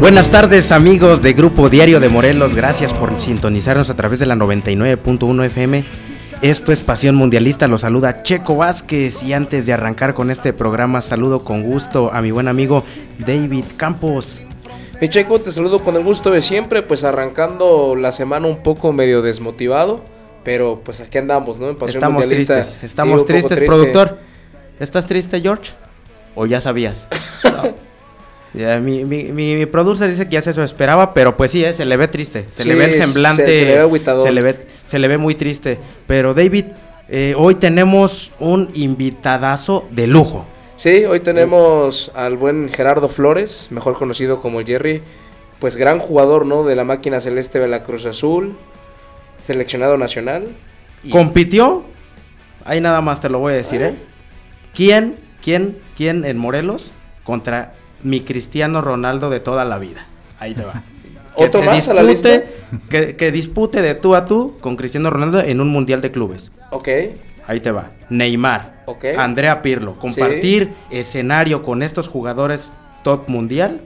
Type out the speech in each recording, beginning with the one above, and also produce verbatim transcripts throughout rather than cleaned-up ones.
Buenas tardes, amigos de Grupo Diario de Morelos, gracias por sintonizarnos a través de la noventa y nueve punto uno F M. Esto es Pasión Mundialista, los saluda Checo Vázquez y antes de arrancar con este programa saludo con gusto a mi buen amigo David Campos. Mi Checo, te saludo con el gusto de siempre, pues arrancando la semana un poco medio desmotivado, pero pues aquí andamos, ¿no? En Pasión estamos Mundialista. Tristes, estamos sí, tristes, triste. Productor. ¿Estás triste, George? ¿O ya sabías? No. Ya, mi, mi, mi, mi producer dice que ya se eso esperaba, pero pues sí, eh, se le ve triste, se sí, le ve el semblante, se, se le ve agüitador. se le ve, se le ve muy triste. Pero David, eh, hoy tenemos un invitadazo de lujo. Sí, hoy tenemos al buen Gerardo Flores, mejor conocido como el Jerry, pues gran jugador, ¿no? De la máquina celeste de la Cruz Azul, seleccionado nacional. Y... ¿compitió? Ahí nada más te lo voy a decir, ¿eh? ¿Quién, quién, quién en Morelos contra mi Cristiano Ronaldo de toda la vida? Ahí te va. ¿Otro más dispute, a la lista? Que, que dispute de tú a tú con Cristiano Ronaldo en un mundial de clubes. Ok. Ahí te va. Neymar. Ok. Andrea Pirlo. Compartir sí. escenario con estos jugadores top mundial.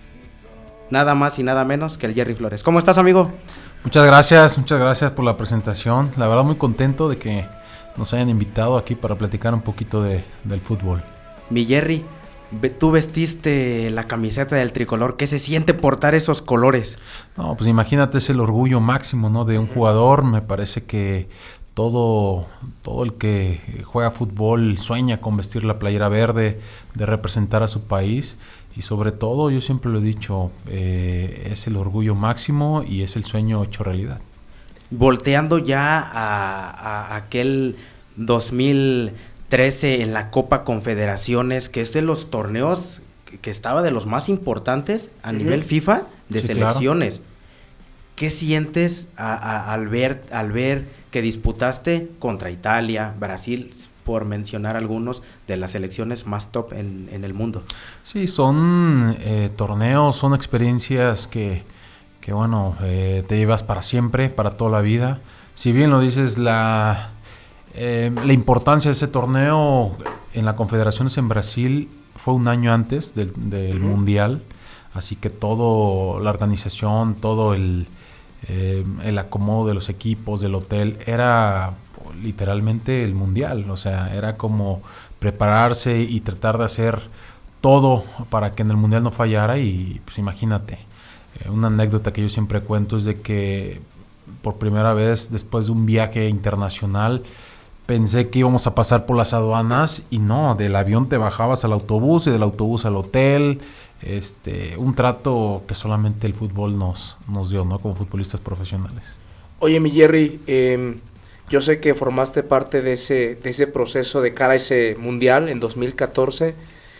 Nada más y nada menos que el Jerry Flores. ¿Cómo estás, amigo? Muchas gracias, muchas gracias por la presentación. La verdad muy contento de que nos hayan invitado aquí para platicar un poquito de, del fútbol. Mi Jerry, tú vestiste la camiseta del tricolor. ¿Qué se siente portar esos colores? No, pues imagínate, es el orgullo máximo, ¿no? De un jugador. Me parece que todo, todo el que juega fútbol sueña con vestir la playera verde, de representar a su país. Y sobre todo, yo siempre lo he dicho, eh, es el orgullo máximo y es el sueño hecho realidad. Volteando ya a, a aquel dos mil trece en la Copa Confederaciones, que es de los torneos que, que estaba de los más importantes a uh-huh. nivel FIFA de sí, selecciones. Claro. ¿Qué sientes a, a, al ver al ver que disputaste contra Italia, Brasil, por mencionar algunos de las selecciones más top en, en el mundo? Sí, son eh, torneos, son experiencias que, que bueno, eh, te llevas para siempre, para toda la vida. Si bien lo dices, la... Eh, la importancia de ese torneo en la Confederaciones en Brasil fue un año antes del, del uh-huh. Mundial, así que todo la organización, todo el, eh, el acomodo de los equipos, del hotel, era literalmente el Mundial, o sea, era como prepararse y tratar de hacer todo para que en el Mundial no fallara y pues imagínate, eh, una anécdota que yo siempre cuento es de que por primera vez después de un viaje internacional pensé que íbamos a pasar por las aduanas y no, del avión te bajabas al autobús y del autobús al hotel, este, un trato que solamente el fútbol nos, nos dio, ¿no? Como futbolistas profesionales. Oye, mi Jerry, eh, yo sé que formaste parte de ese, de ese proceso de cara a ese mundial en dos mil catorce.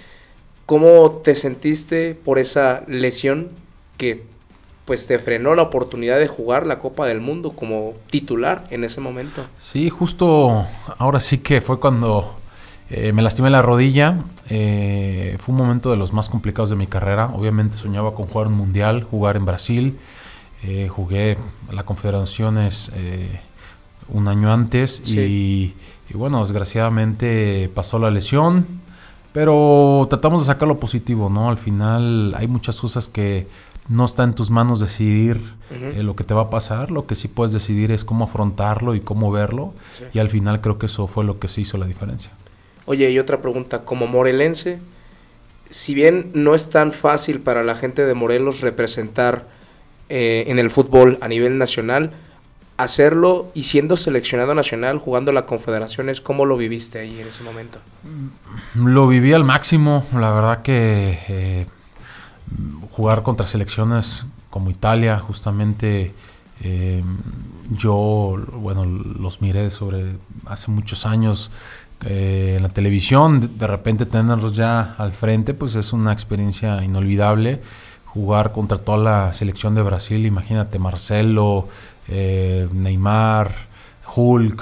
¿Cómo te sentiste por esa lesión que pues te frenó la oportunidad de jugar la Copa del Mundo como titular en ese momento? Sí, justo ahora sí que fue cuando eh, me lastimé la rodilla. Eh, fue un momento de los más complicados de mi carrera. Obviamente soñaba con jugar un mundial, jugar en Brasil. Eh, jugué la Confederaciones eh, un año antes sí. y, y bueno, desgraciadamente pasó la lesión. Pero tratamos de sacar lo positivo, ¿no? Al final hay muchas cosas que no está en tus manos decidir uh-huh. eh, lo que te va a pasar. Lo que sí puedes decidir es cómo afrontarlo y cómo verlo. Sí. Y al final creo que eso fue lo que se hizo la diferencia. Oye, y otra pregunta. Como morelense, si bien no es tan fácil para la gente de Morelos representar eh, en el fútbol a nivel nacional, hacerlo y siendo seleccionado nacional, jugando la Confederaciones, ¿cómo lo viviste ahí en ese momento? Lo viví al máximo. La verdad que... Eh, jugar contra selecciones como Italia, justamente eh, yo, bueno, los miré sobre hace muchos años eh, en la televisión, de, de repente tenerlos ya al frente, pues es una experiencia inolvidable. Jugar contra toda la selección de Brasil, imagínate, Marcelo, eh, Neymar, Hulk,